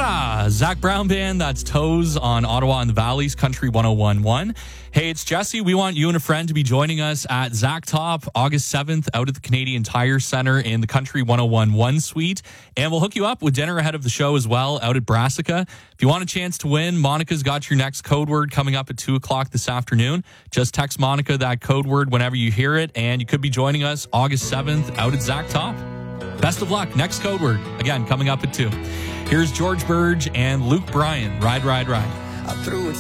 Yeah, Zach Brown Band, that's Toes on Ottawa and the Valley's Country 101.1. Hey, it's Jesse. We want you and a friend to be joining us at Zach Top August 7th out at the Canadian Tire Centre in the Country 101.1 suite. And we'll hook you up with dinner ahead of the show as well out at Brassica. If you want a chance to win, Monica's got your next code word coming up at 2 o'clock this afternoon. Just text Monica that code word whenever you hear it, and you could be joining us August 7th out at Zach Top. Best of luck. Next code word, again, coming up at 2. Here's George Burge and Luke Bryan. Ride, ride, ride. I threw it